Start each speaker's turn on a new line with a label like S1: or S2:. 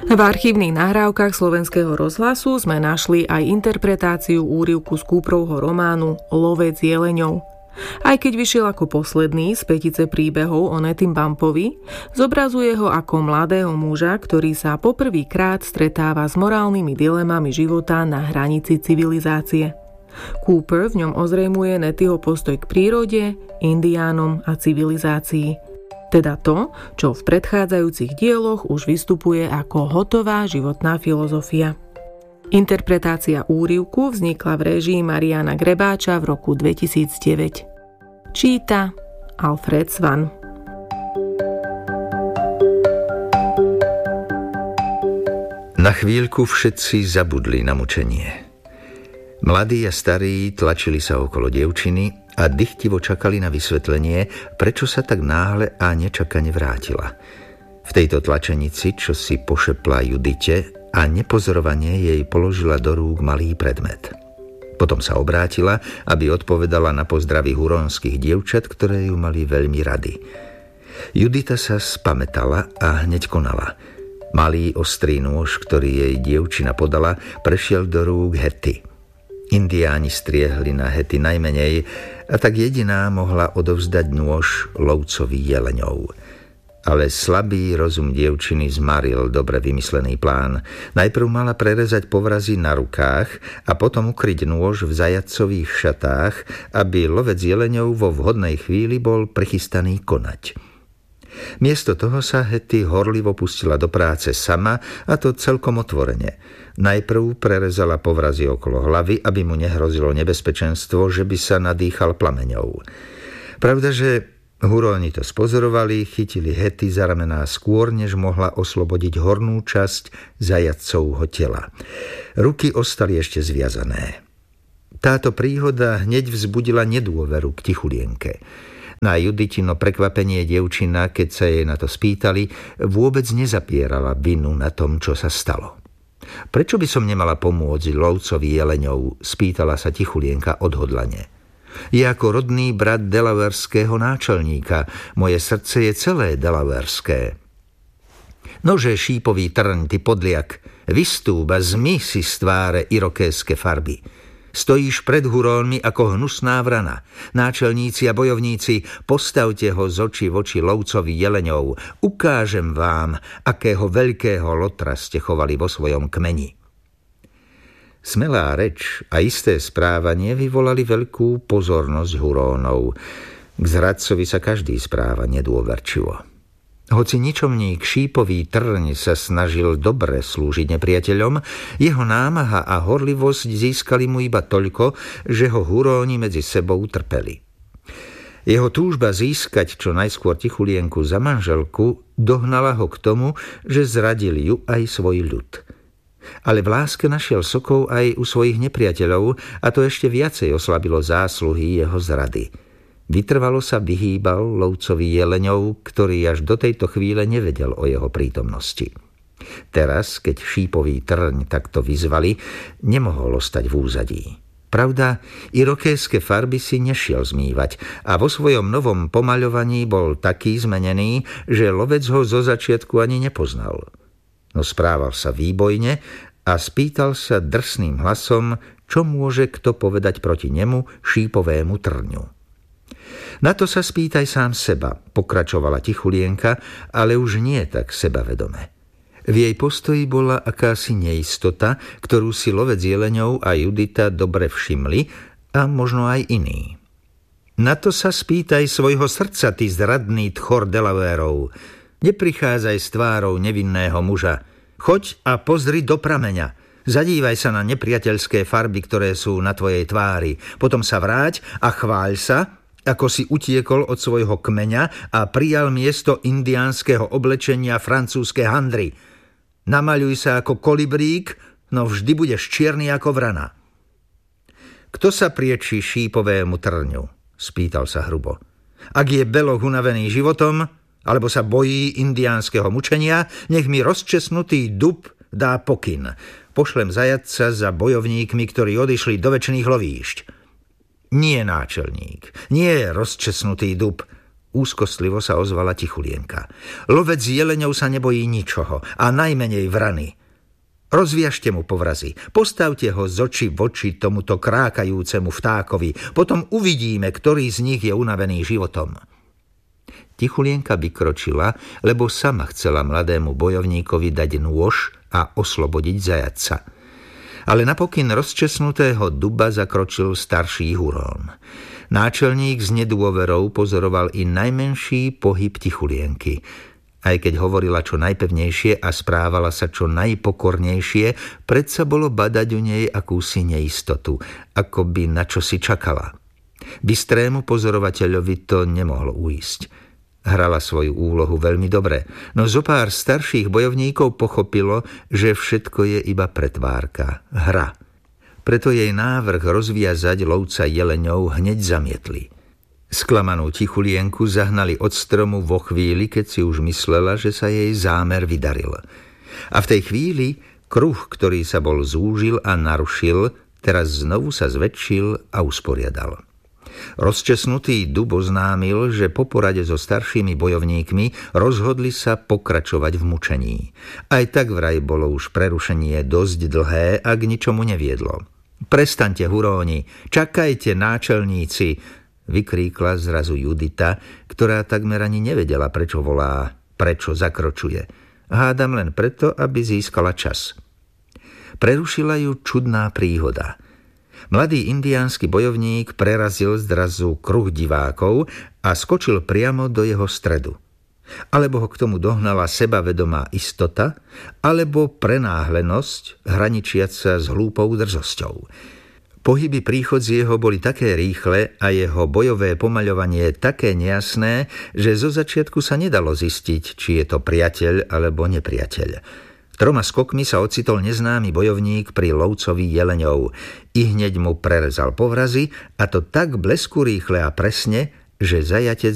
S1: V archívnych nahrávkach Slovenského rozhlasu sme našli aj interpretáciu úryvku z Kúprovho románu Lovec jeleňov. Aj keď vyšiel ako posledný z pätice príbehov o Netým Bumpovi, zobrazuje ho ako mladého muža, ktorý sa poprvýkrát stretáva s morálnymi dilemami života na hranici civilizácie. Cooper v ňom ozrejmuje Netyho postoj k prírode, indiánom a civilizácii. Teda to, čo v predchádzajúcich dieloch už vystupuje ako hotová životná filozofia. Interpretácia úryvku vznikla v réžii Mariana Grebáča v roku 2009. Číta Alfred Svan.
S2: Na chvíľku všetci zabudli na mučenie. Mladí a starí tlačili sa okolo dievčiny a dychtivo čakali na vysvetlenie, prečo sa tak náhle a nečakane vrátila. V tejto tlačenici, čo si pošepla Judite, a nepozorovane jej položila do rúk malý predmet. Potom sa obrátila, aby odpovedala na pozdravy hurónskych dievčat, ktoré ju mali veľmi rady. Judita sa spamätala a hneď konala. Malý ostrý nôž, ktorý jej dievčina podala, prešiel do rúk Hety. Indiáni striehli na Hety najmenej, a tak jediná mohla odovzdať nôž lovcovi jeleňov. Ale slabý rozum dievčiny zmaril dobre vymyslený plán. Najprv mala prerezať povrazy na rukách a potom ukryť nôž v zajatcových šatách, aby lovec jeleňov vo vhodnej chvíli bol prichystaný konať. Miesto toho sa Hetty horlivo pustila do práce sama, a to celkom otvorene. Najprv prerezala povrazy okolo hlavy, aby mu nehrozilo nebezpečenstvo, že by sa nadýchal plameňou. Pravda, že Huróni to spozorovali, chytili Hetty za ramená skôr, než mohla oslobodiť hornú časť zajatcovho tela. Ruky ostali ešte zviazané. Táto príhoda hneď vzbudila nedôveru k Tichulienke. Na Juditino prekvapenie dievčina, keď sa jej na to spýtali, vôbec nezapierala vinu na tom, čo sa stalo. Prečo by som nemala pomôcť lovcovi jeleňov? Spýtala sa Tichulienka odhodlane. Je ako rodný brat delaverského náčelníka. Moje srdce je celé delaverské. Nože, šípový trň, ty podliak, vystúp a zmy si z tváre irokéske farby. Stojíš pred Hurónmi ako hnusná vrana. Náčelníci a bojovníci, postavte ho z očí v oči lovcovi jeleňov. Ukážem vám, akého veľkého lotra ste chovali vo svojom kmeni. Smelá reč a isté správanie vyvolali veľkú pozornosť Hurónov. K zradcovi sa každý správa nedôverčivo. Hoci ničomník šípový trň sa snažil dobre slúžiť nepriateľom, jeho námaha a horlivosť získali mu iba toľko, že ho Huróni medzi sebou trpeli. Jeho túžba získať čo najskôr Tichulienku za manželku dohnala ho k tomu, že zradil ju aj svoj ľud. Ale v láske našiel sokov aj u svojich nepriateľov, a to ešte viacej oslabilo zásluhy jeho zrady. Vytrvalo sa vyhýbal lovcovi jeleňov, ktorý až do tejto chvíle nevedel o jeho prítomnosti. Teraz, keď šípový trň takto vyzvali, nemohol ostať v úzadí. Pravda, irokéske farby si nešiel zmývať a vo svojom novom pomaľovaní bol taký zmenený, že lovec ho zo začiatku ani nepoznal. No správal sa výbojne a spýtal sa drsným hlasom, čo môže kto povedať proti nemu, šípovému trňu. Na to sa spýtaj sám seba, pokračovala Tichulienka, ale už nie tak sebavedome. V jej postoji bola akási neistota, ktorú si lovec jeleňov a Judita dobre všimli, a možno aj iní. Na to sa spýtaj svojho srdca, ty zradný tchor Delaverov. Neprichádzaj s tvárou nevinného muža. Choď a pozri do prameňa. Zadívaj sa na nepriateľské farby, ktoré sú na tvojej tvári. Potom sa vráť a chváľ sa, ako si utiekol od svojho kmeňa a prijal miesto indiánskeho oblečenia francúzske handry. Namaľuj sa ako kolibrík, no vždy budeš čierny ako vrana. Kto sa priečí šípovému trňu? Spýtal sa hrubo. Ak je beloch unavený životom, alebo sa bojí indiánskeho mučenia, nech mi rozčesnutý dub dá pokyn. Pošlem zajatca za bojovníkmi, ktorí odišli do večných lovíšť. Nie náčelník, nie rozčesnutý dub, Úzkostlivo sa ozvala Tichulienka. Lovec jeleňov sa nebojí ničoho a najmenej vrany. Rozviažte mu povrazy, postavte ho z očí v oči tomuto krákajúcemu vtákovi, potom uvidíme, ktorý z nich je unavený životom. Tichulienka vykročila, lebo sama chcela mladému bojovníkovi dať nôž a oslobodiť zajatca. Ale na pokyn rozčesnutého duba zakročil starší Hurón. Náčelník s nedôverou pozoroval i najmenší pohyb Tichulienky. Aj keď hovorila čo najpevnejšie a správala sa čo najpokornejšie, predsa bolo badať u nej akúsi neistotu, ako by na čo si čakala. Bystrému pozorovateľovi to nemohlo uísť. Hrala svoju úlohu veľmi dobre, no zopár starších bojovníkov pochopilo, že všetko je iba pretvárka, hra. Preto jej návrh rozviazať lovca jeleňov hneď zamietli. Sklamanú Tichulienku zahnali od stromu vo chvíli, keď si už myslela, že sa jej zámer vydaril. A v tej chvíli kruh, ktorý sa bol zúžil a narušil, teraz znovu sa zväčšil a usporiadal. Rozčesnutý dub oznámil, že po porade so staršími bojovníkmi rozhodli sa pokračovať v mučení. Aj tak vraj bolo už prerušenie dosť dlhé a k ničomu neviedlo. Prestaňte, Huróni, čakajte, náčelníci, vykríkla zrazu Judita, ktorá takmer ani nevedela, prečo volá, prečo zakročuje. Hádam len preto, aby získala čas. Prerušila ju čudná príhoda. Mladý indiánsky bojovník prerazil zrazu kruh divákov a skočil priamo do jeho stredu. Alebo ho k tomu dohnala sebavedomá istota, alebo prenáhlenosť, hraničiaca s hlúpou drzosťou. Pohyby príchodzieho boli také rýchle a jeho bojové pomaľovanie také nejasné, že zo začiatku sa nedalo zistiť, či je to priateľ alebo nepriateľ. 3 skokmi sa ocitol neznámy bojovník pri lovcovi jeleňov. I hneď mu prerezal povrazy, a to tak blesku rýchle a presne, že zajatec